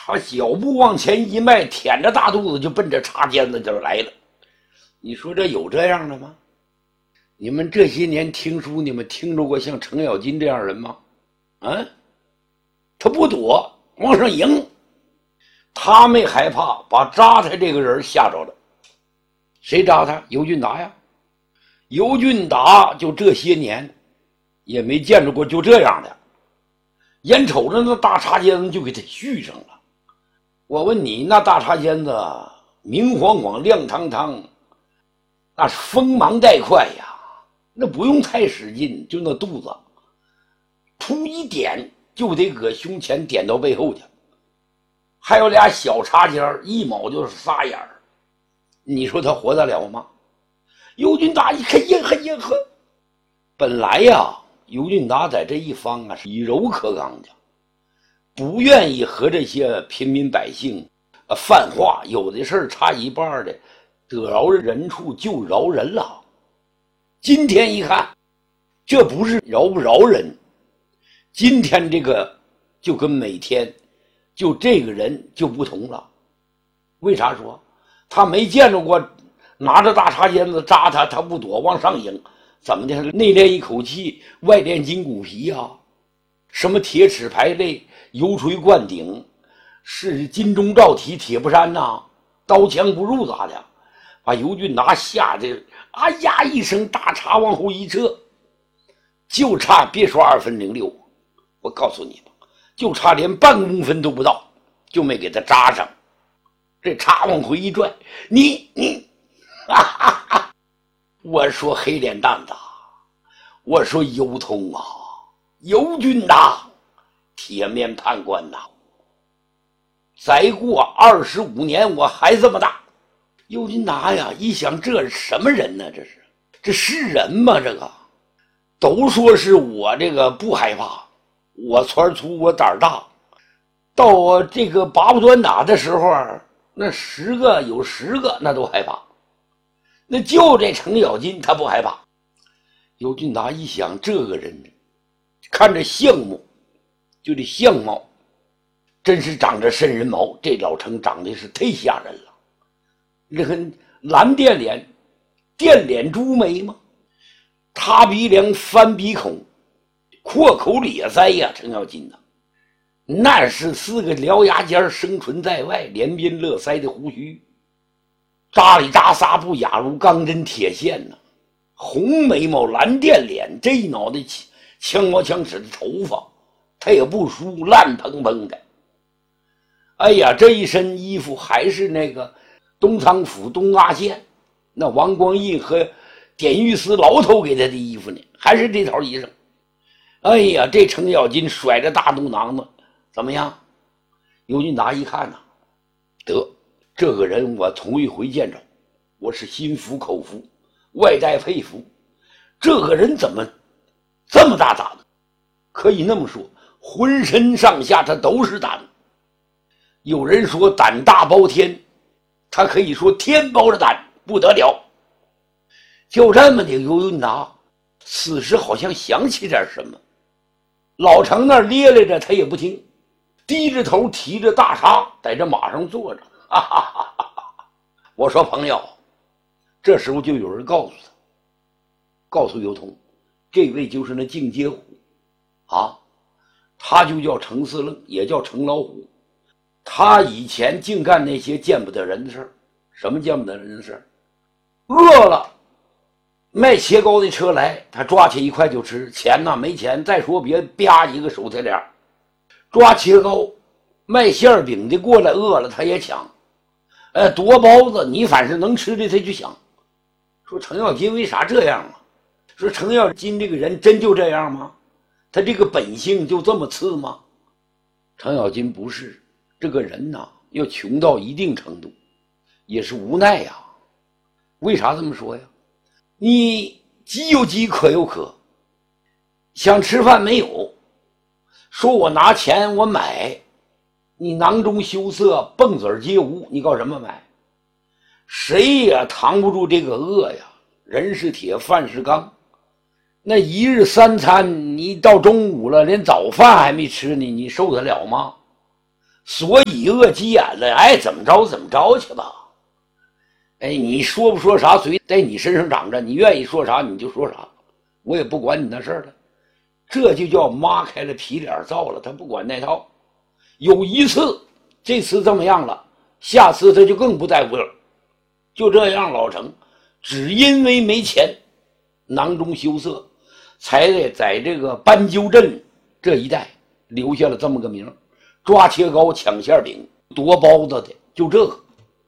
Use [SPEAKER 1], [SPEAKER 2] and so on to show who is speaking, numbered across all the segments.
[SPEAKER 1] 他脚步往前一迈，舔着大肚子就奔着茶间子就来了。你说这有这样的吗？你们这些年听书，你们听着过像程咬金这样人吗？他不躲，往上迎。他没害怕，把扎他这个人吓着了。谁扎他？尤俊达呀。尤俊达就这些年也没见着过就这样的，眼瞅着那大茶尖子就给他续上了。我问你，那大茶尖子明晃晃亮堂堂，那是锋芒带快呀，那不用太使劲，就那肚子突一点就得搁胸前点到背后去，还有俩小插尖一卯就是仨眼儿，你说他活得了吗？尤俊达一看，呀呵，本来呀，尤俊达在这一方啊是以柔克刚的，不愿意和这些平民百姓泛化，有的事差一半的，得饶人处就饶人了。今天一看，这不是饶不饶人，今天这个就跟每天就这个人就不同了。为啥说他没见着过拿着大茶尖子扎他，他不躲往上迎？怎么的？内练一口气，外练筋骨皮啊！什么铁齿排肋、油锤灌顶，是金钟罩体铁布衫呐，刀枪不入咋的？把尤俊达吓得啊呀一声，大茶往后一撤，就差别说2分06，我告诉你吧，就差连半公分都不到，就没给他扎上。这茶往回一拽，你哈哈哈！我说黑脸蛋子，我说尤通啊，尤俊达，铁面判官呐，再过25年我还这么大。尤俊达呀，一想这是什么人呢？这是人吗？这个都说是我这个不害怕，我窜粗，我胆大。到我这个拔不端打的时候，那10个有10个那都害怕。那就这程咬金他不害怕。尤俊达一想，这个人看着相貌，就这相貌真是长着瘆人毛，这老程长得是忒吓人了。这个蓝电脸，电脸朱眉吗？塌鼻梁，翻鼻孔，阔口咧腮呀，程咬金呐，那是4个獠牙尖生存在外，连边勒腮的胡须，扎里扎撒不亚如钢针铁线呢。红眉毛，蓝电脸，这一脑袋枪毛枪齿的头发，他也不梳，烂蓬蓬的。哎呀，这一身衣服还是那个东仓府东阿县那王光义和典狱司牢头给他的衣服呢，还是这套衣裳。哎呀，这程咬金甩着大肚囊子，怎么样？尤俊达一看呐，得，这个人我头一回见着，我是心服口服，外带佩服。这个人怎么这么大胆呢？可以那么说，浑身上下他都是胆。有人说胆大包天，他可以说天包着胆，不得了。就这么的，尤俊达此时好像想起点什么，老程那儿咧咧着，他也不听，低着头提着大叉在这马上坐着。哈哈哈哈！我说朋友，这时候就有人告诉他，告诉尤通，这位就是那净街虎啊，他就叫程司令，也叫程老虎。他以前净干那些见不得人的事儿。什么见不得人的事儿？饿了，卖切糕的车来，他抓起1块就吃，钱呢没钱，再说别啪一个手提链。抓切糕，卖馅饼的过来，饿了他也抢。夺包子，你反正能吃的他就抢。说程咬金为啥这样啊？说程咬金这个人真就这样吗？他这个本性就这么次吗？程咬金不是，这个人呐，要穷到一定程度也是无奈呀。为啥这么说呀？你饥有饥，渴有渴，想吃饭没有，说我拿钱我买，你囊中羞涩，蹦子皆无，你搞什么买？谁也扛不住这个饿呀。人是铁，饭是钢，那1日3餐，你到中午了连早饭还没吃呢，你受得了吗？ 所以恶急眼了，爱怎么着怎么着去吧。你说不说啥嘴在你身上长着，你愿意说啥你就说啥，我也不管你那事儿了。这就叫抹开了皮脸造了，他不管那套。有一次，这次这么样了，下次他就更不在乎了。就这样，老程只因为没钱，囊中羞涩，才得在这个斑鸠镇这一带留下了这么个名，抓切糕、抢馅饼、夺包子的，就这个。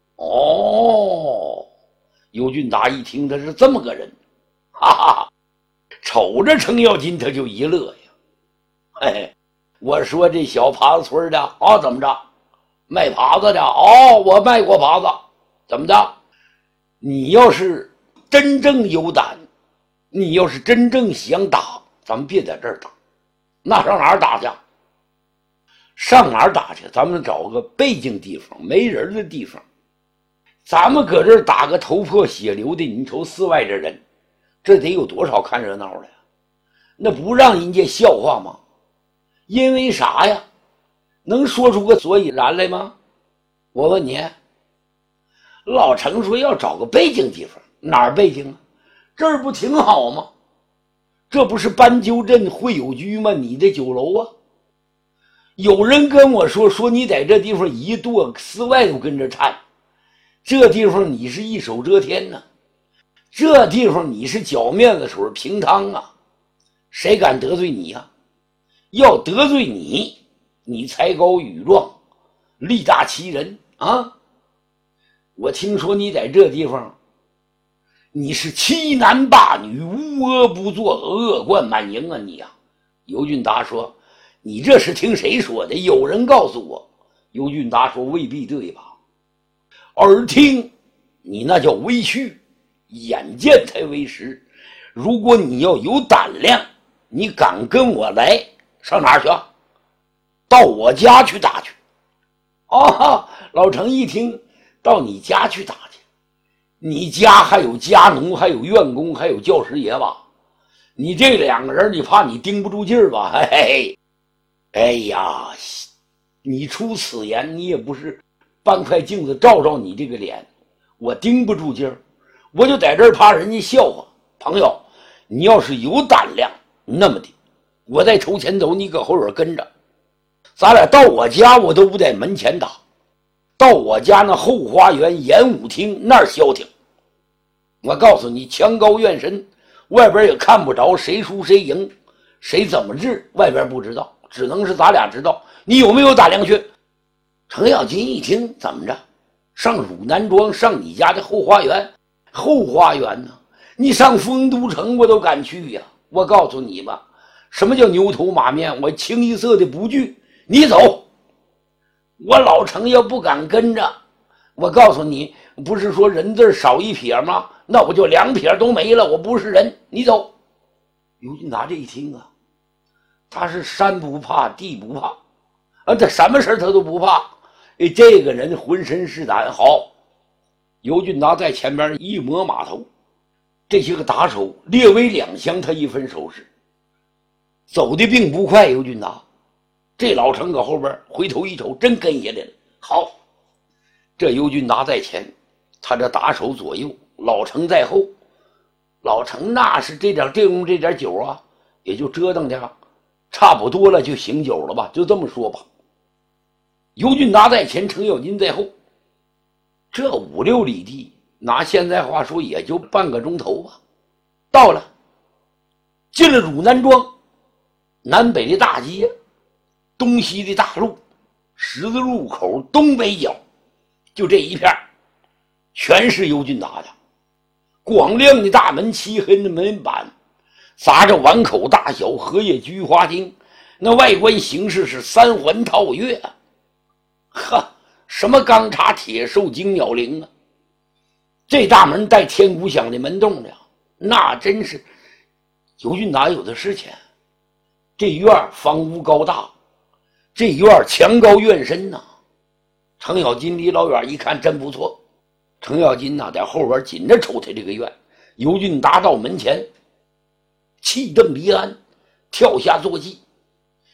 [SPEAKER 1] 尤俊达一听他是这么个人，哈哈，瞅着程咬金他就一乐呀。我说这小耙子村的怎么着，卖耙子的我卖过耙子，怎么的？你要是真正有胆，你要是真正想打，咱们别在这儿打，那上哪儿打去？上哪儿打去？咱们找个背景地方，没人的地方。咱们搁这儿打个头破血流的，你瞅四外这人，这得有多少看热闹的呀？那不让人家笑话吗？因为啥呀？能说出个所以然来吗？我问你。老程说要找个背景地方，哪儿背景啊？这儿不挺好吗？这不是斑鸠镇会友居吗？你的酒楼啊。有人跟我说你在这地方一跺，四外都跟着颤。这地方你是一手遮天呢，这地方你是脚面子水平汤啊，谁敢得罪你呀？要得罪你，你才高羽壮，力大欺人啊！我听说你在这地方，你是欺男霸女，无恶不作，恶贯满盈啊你啊！尤俊达说：“你这是听谁说的？有人告诉我。”尤俊达说：“未必对吧？耳听你那叫微虚，眼见才为实。如果你要有胆量，你敢跟我来，上哪儿去？到我家去打去。”老程一听，到你家去打去？你家还有家奴，还有院工，还有教师爷吧？你这两个人，你怕你盯不住劲儿吧？哎呀，你出此言，你也不是搬块镜子照照你这个脸，我盯不住劲儿，我就在这儿怕人家笑话。朋友，你要是有胆量，那么的，我在头前走，你搁后边跟着，咱俩到我家，我都不在门前打，到我家那后花园演武厅那儿消停。我告诉你，墙高院深，外边也看不着谁输谁赢，谁怎么治，外边不知道，只能是咱俩知道。你有没有胆量去？程咬金一听，怎么着？上汝南庄，上你家的后花园？后花园呢？你上丰都城我都敢去呀！我告诉你吧，什么叫牛头马面？我清一色的不惧。你走，我老程要不敢跟着，我告诉你，不是说人字少一撇吗？那我就两撇都没了，我不是人。你走。尤俊达这一听啊，他是山不怕地不怕他什么事他都不怕。这个人浑身是胆。好，尤俊达在前边一抹马头，这些个打手略微两相，他一分手势，走的并不快。尤俊达这老程搁后边回头一瞅，真跟下来了。好，这尤俊达在前，他这打手左右，老程在后。老程那是这点酒啊，也就折腾去了，差不多了就醒酒了吧，就这么说吧。尤俊达在前，程咬金在后，这5、6里地，拿现在话说也就半个钟头吧。到了，进了汝南庄，南北的大街，东西的大路，十字路口东北角，就这一片全是尤俊达的。广亮的大门，漆黑的门板，砸着碗口大小，荷叶菊花汀，那外观形式是3环套月啊。什么钢叉铁兽金鸟铃啊，这大门带天鼓响的门洞的，那真是尤俊达有的是钱。这院房屋高大，这院墙高院深呐。程咬金离老远一看，真不错。程咬金在后边紧着瞅他这个院。尤俊达到门前，气瞪离鞍，跳下坐骑。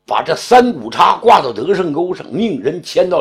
[SPEAKER 1] 把这三股叉挂到德胜沟上，命人牵到